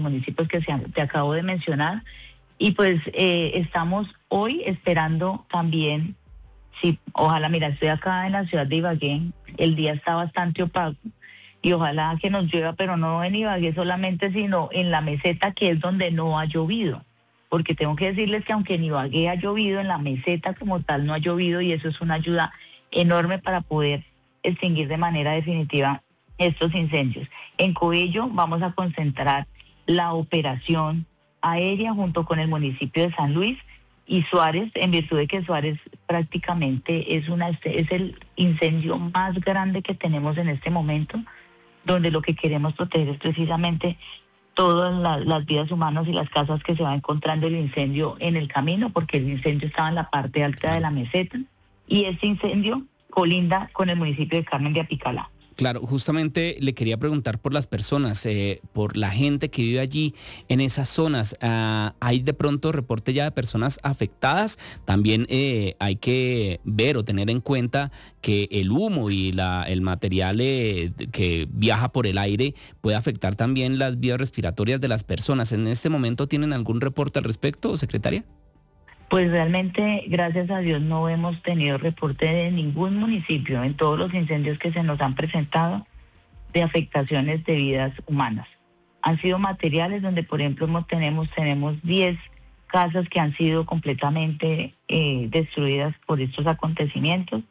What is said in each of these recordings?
municipios que te acabo de mencionar. Y pues estamos hoy esperando también, sí, ojalá, mira, estoy acá en la ciudad de Ibagué, el día está bastante opaco y ojalá que nos llueva, pero no en Ibagué solamente, sino en la meseta, que es donde no ha llovido. Porque tengo que decirles que aunque en Ibagué ha llovido, en la meseta como tal no ha llovido, y eso es una ayuda enorme para poder extinguir de manera definitiva estos incendios. En Coello vamos a concentrar la operación aérea junto con el municipio de San Luis y Suárez, en virtud de que Suárez prácticamente es el incendio más grande que tenemos en este momento, donde lo que queremos proteger es precisamente todas las vidas humanas y las casas que se va encontrando el incendio en el camino, porque el incendio estaba en la parte alta de la meseta, y este incendio colinda con el municipio de Carmen de Apicalá. Claro, justamente le quería preguntar por las personas, por la gente que vive allí en esas zonas. ¿Hay de pronto reporte ya de personas afectadas? También hay que ver o tener en cuenta que el humo y el material que viaja por el aire puede afectar también las vías respiratorias de las personas. ¿En este momento tienen algún reporte al respecto, secretaria? Pues realmente, gracias a Dios, no hemos tenido reporte de ningún municipio en todos los incendios que se nos han presentado de afectaciones de vidas humanas. Han sido materiales donde, por ejemplo, tenemos 10 casas que han sido completamente destruidas por estos acontecimientos,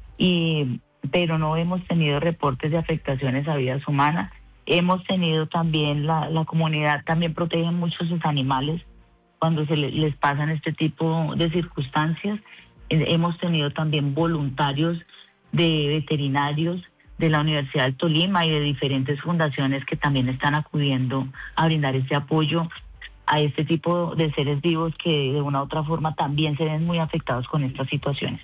pero no hemos tenido reportes de afectaciones a vidas humanas. Hemos tenido también, la comunidad también protege mucho sus animales cuando les pasan este tipo de circunstancias. Hemos tenido también voluntarios de veterinarios de la Universidad del Tolima y de diferentes fundaciones que también están acudiendo a brindar este apoyo a este tipo de seres vivos que de una u otra forma también se ven muy afectados con estas situaciones.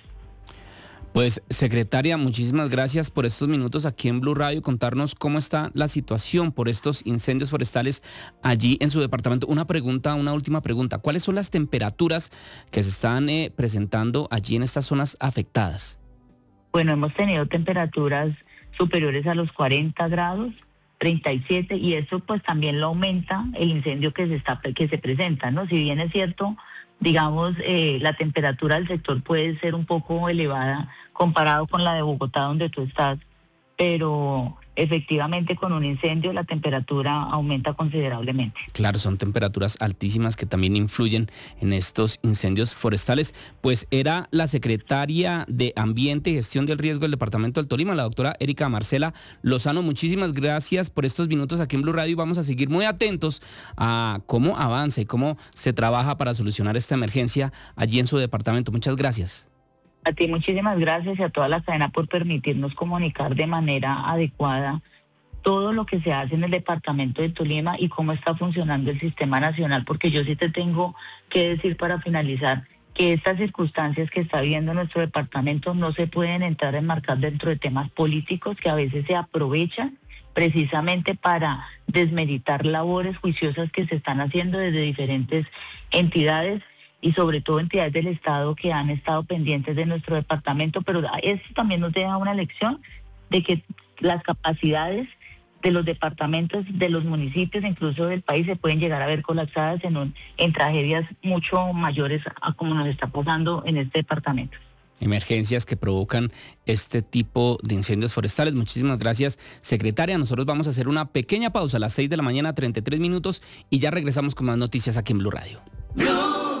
Pues, secretaria, muchísimas gracias por estos minutos aquí en Blue Radio, contarnos cómo está la situación por estos incendios forestales allí en su departamento. Una última pregunta. ¿Cuáles son las temperaturas que se están presentando allí en estas zonas afectadas? Bueno, hemos tenido temperaturas superiores a los 40 grados, 37, y eso pues también lo aumenta el incendio que se presenta, ¿no? Si bien es cierto, digamos, la temperatura del sector puede ser un poco elevada comparado con la de Bogotá, donde tú estás, pero efectivamente con un incendio la temperatura aumenta considerablemente. Claro, son temperaturas altísimas que también influyen en estos incendios forestales. Pues era la secretaria de Ambiente y Gestión del Riesgo del Departamento del Tolima, la doctora Erika Marcela Lozano. Muchísimas gracias por estos minutos aquí en Blue Radio y vamos a seguir muy atentos a cómo avanza y cómo se trabaja para solucionar esta emergencia allí en su departamento. Muchas gracias. A ti muchísimas gracias y a toda la cadena por permitirnos comunicar de manera adecuada todo lo que se hace en el departamento de Tolima y cómo está funcionando el sistema nacional, porque yo sí te tengo que decir para finalizar que estas circunstancias que está viviendo nuestro departamento no se pueden entrar a enmarcar dentro de temas políticos que a veces se aprovechan precisamente para desmeritar labores juiciosas que se están haciendo desde diferentes entidades y sobre todo entidades del Estado que han estado pendientes de nuestro departamento, pero esto también nos deja una lección de que las capacidades de los departamentos, de los municipios, incluso del país, se pueden llegar a ver colapsadas en tragedias mucho mayores a como nos está pasando en este departamento. Emergencias que provocan este tipo de incendios forestales. Muchísimas gracias, secretaria. Nosotros vamos a hacer una pequeña pausa a las 6 de la mañana, 33 minutos, y ya regresamos con más noticias aquí en Blue Radio.